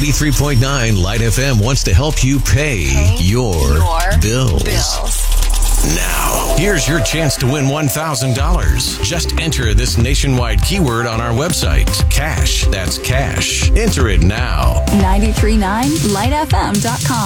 93.9 Light FM wants to help you pay your bills. Now, here's your chance to win $1,000. Just enter this nationwide keyword on our website. Cash. That's cash. Enter it now. 93.9lightfm.com.